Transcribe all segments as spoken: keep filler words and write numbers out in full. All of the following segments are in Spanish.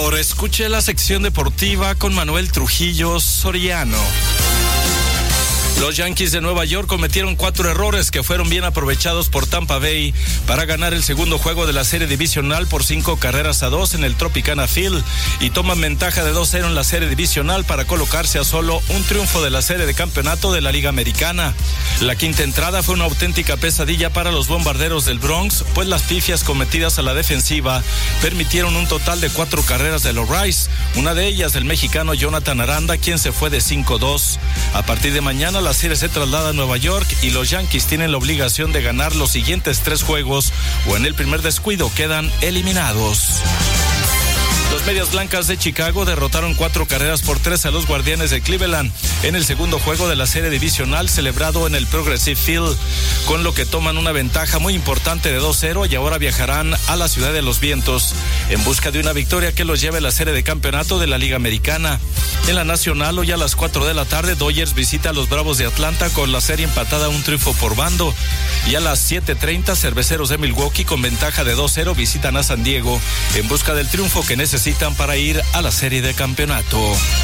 favor, escuche la sección deportiva con Manuel Trujillo Soriano. Los Yankees de Nueva York cometieron cuatro errores que fueron bien aprovechados por Tampa Bay para ganar el segundo juego de la serie divisional por cinco carreras a dos en el Tropicana Field y toman ventaja de dos cero en la serie divisional para colocarse a solo un triunfo de la serie de campeonato de la Liga Americana. La quinta entrada fue una auténtica pesadilla para los bombarderos del Bronx, pues las pifias cometidas a la defensiva permitieron un total de cuatro carreras de los Rays, una de ellas del mexicano Jonathan Aranda, quien se fue de cinco dos. A partir de mañana la serie se traslada a Nueva York y los Yankees tienen la obligación de ganar los siguientes tres juegos o en el primer descuido quedan eliminados. Los Medias Blancas de Chicago derrotaron cuatro carreras por tres a los Guardianes de Cleveland en el segundo juego de la serie divisional celebrado en el Progressive Field, con lo que toman una ventaja muy importante de dos cero y ahora viajarán a la Ciudad de los Vientos en busca de una victoria que los lleve a la serie de campeonato de la Liga Americana. En la Nacional, hoy a las cuatro de la tarde, Dodgers visita a los Bravos de Atlanta con la serie empatada a un triunfo por bando. Y a las siete treinta, Cerveceros de Milwaukee con ventaja de dos cero visitan a San Diego en busca del triunfo que necesitan para ir a la serie de campeonato.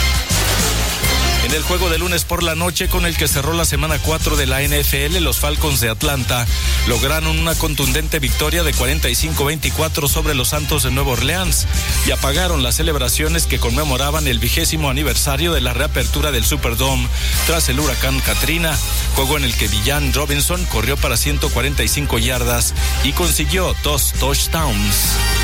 En el juego de lunes por la noche con el que cerró la semana cuatro de la N F L, los Falcons de Atlanta lograron una contundente victoria de cuarenta y cinco a veinticuatro sobre los Santos de Nueva Orleans y apagaron las celebraciones que conmemoraban el vigésimo aniversario de la reapertura del Superdome tras el huracán Katrina, juego en el que Villan Robinson corrió para ciento cuarenta y cinco yardas y consiguió dos touchdowns.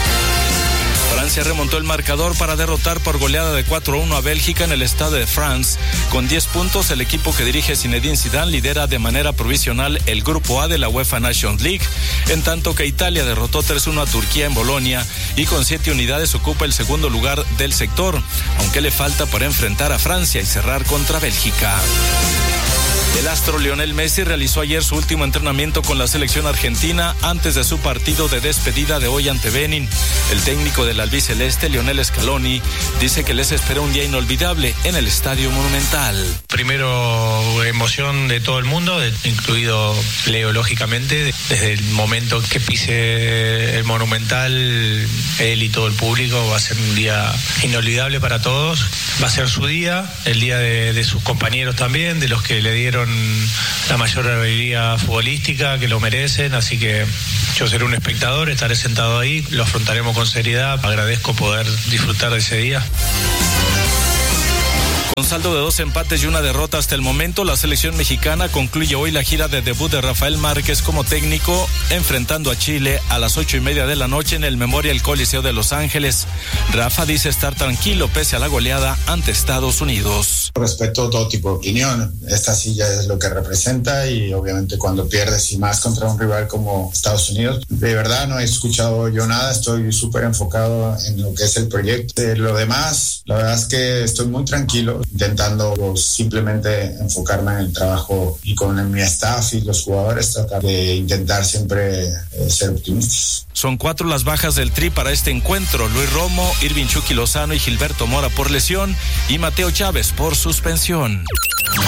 Francia remontó el marcador para derrotar por goleada de cuatro a uno a Bélgica en el Stade de France. Con diez puntos, el equipo que dirige Zinedine Zidane lidera de manera provisional el Grupo A de la UEFA Nations League, en tanto que Italia derrotó tres uno a Turquía en Bolonia y con siete unidades ocupa el segundo lugar del sector, aunque le falta para enfrentar a Francia y cerrar contra Bélgica. El astro Lionel Messi realizó ayer su último entrenamiento con la selección argentina antes de su partido de despedida de hoy ante Benin. El técnico del albiceleste, Lionel Scaloni, dice que les espera un día inolvidable en el Estadio Monumental. Primero, emoción de todo el mundo, incluido Leo, lógicamente. Desde el momento que pise el Monumental, él y todo el público, va a ser un día inolvidable para todos. Va a ser su día, el día de, de sus compañeros también, de los que le dieron la mayor alegría futbolística, que lo merecen, así que yo seré un espectador, estaré sentado ahí, lo afrontaremos con seriedad. Agradezco poder disfrutar de ese día. Con saldo de dos empates y una derrota hasta el momento, la selección mexicana concluye hoy la gira de debut de Rafael Márquez como técnico, enfrentando a Chile a las ocho y media de la noche en el Memorial Coliseo de Los Ángeles. Rafa dice estar tranquilo pese a la goleada ante Estados Unidos. Respeto todo tipo de opinión. Esta silla es lo que representa y obviamente cuando pierdes y más contra un rival como Estados Unidos, de verdad no he escuchado yo nada. Estoy súper enfocado en lo que es el proyecto. De lo demás, la verdad es que estoy muy tranquilo, intentando pues, simplemente enfocarme en el trabajo y con mi staff y los jugadores tratar de intentar siempre eh, ser optimistas. Son cuatro las bajas del Tri para este encuentro: Luis Romo, Irving Chucky Lozano y Gilberto Mora por lesión y Mateo Chávez por suspensión.